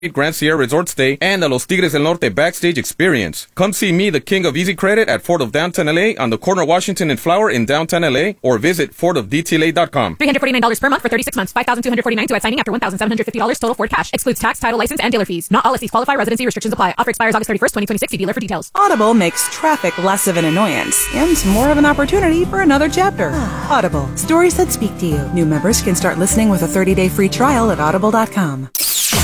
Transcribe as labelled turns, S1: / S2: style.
S1: Grand Sierra Resort Stay, and the Los Tigres del Norte Backstage Experience. Come see me, the king of easy credit, at Fort of Downtown LA on the corner of Washington and Flower in downtown LA, or visit fortofdtla.com.
S2: $349 per month for 36 months. $5,249 due at signing after $1,750 total Ford cash. Excludes tax, title, license, and dealer fees. Not all lessee qualify. Residency restrictions apply. Offer expires August 31st, 2026. See dealer for details.
S3: Audible makes traffic less of an annoyance and more of an opportunity for another chapter. Audible. Stories that speak to you. New members can start listening with a 30-day free trial at audible.com.